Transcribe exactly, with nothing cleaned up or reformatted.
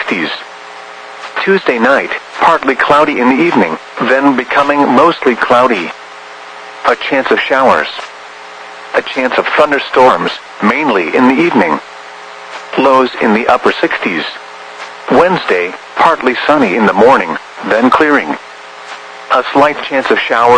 sixties. Tuesday night, partly cloudy in the evening, then becoming mostly cloudy. A chance of showers. A chance of thunderstorms, mainly in the evening. Lows in the upper sixties. Wednesday, partly sunny in the morning, then clearing. A slight chance of showers